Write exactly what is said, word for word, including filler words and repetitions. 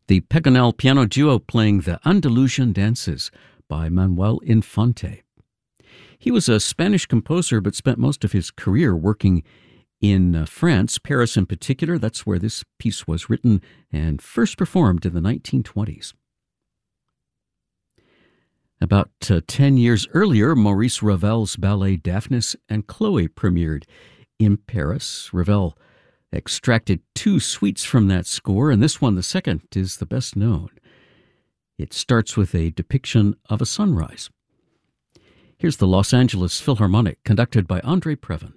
the Paganel piano duo playing the Andalusian Dances by Manuel Infante. He was a Spanish composer but spent most of his career working in uh, France, Paris in particular. That's where this piece was written and first performed in the nineteen twenties. About uh, ten years earlier, Maurice Ravel's ballet Daphnis and Chloe premiered in Paris. Ravel extracted two suites from that score, and this one, the second, is the best known. It starts with a depiction of a sunrise. Here's the Los Angeles Philharmonic, conducted by Andre Previn.